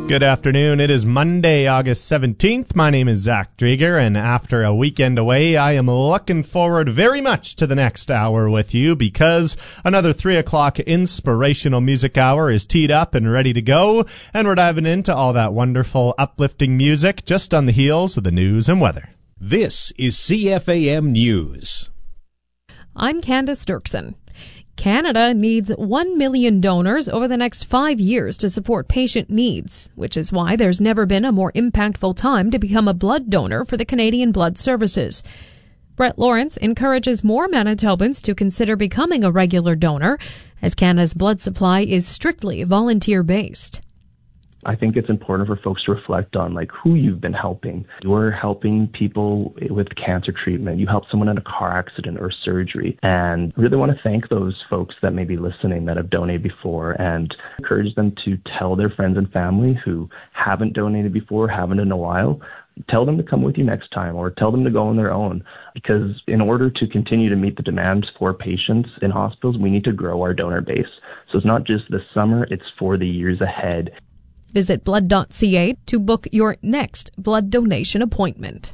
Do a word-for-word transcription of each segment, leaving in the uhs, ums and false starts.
Good afternoon. It is Monday, August seventeenth. My name is Zach Drieger, and after a weekend away, I am looking forward very much to the next hour with you because another three o'clock inspirational music hour is teed up and ready to go, and we're diving into all that wonderful, uplifting music just on the heels of the news and weather. This is C F A M News. I'm Candace Dirksen. Canada needs one million donors over the next five years to support patient needs, which is why there's never been a more impactful time to become a blood donor for the Canadian Blood Services. Brett Lawrence encourages more Manitobans to consider becoming a regular donor, as Canada's blood supply is strictly volunteer-based. I think it's important for folks to reflect on like who you've been helping. You're helping people with cancer treatment. You helped someone in a car accident or surgery. And really want to thank those folks that may be listening that have donated before and encourage them to tell their friends and family who haven't donated before, haven't in a while. Tell them to come with you next time or tell them to go on their own, because in order to continue to meet the demands for patients in hospitals, we need to grow our donor base. So it's not just this summer, it's for the years ahead. Visit blood dot c a to book your next blood donation appointment.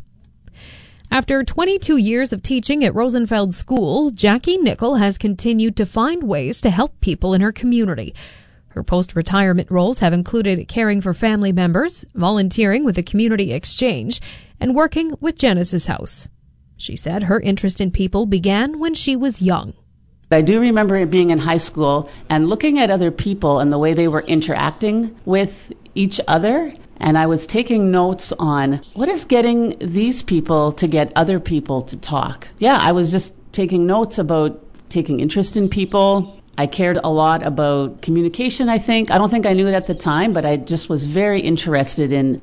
After twenty-two years of teaching at Rosenfeld School, Jackie Nickel has continued to find ways to help people in her community. Her post-retirement roles have included caring for family members, volunteering with the Community Exchange, and working with Genesis House. She said her interest in people began when she was young. I do remember being in high school and looking at other people and the way they were interacting with each other. And I was taking notes on what is getting these people to get other people to talk. Yeah, I was just taking notes about taking interest in people. I cared a lot about communication, I think. I don't think I knew it at the time, but I just was very interested in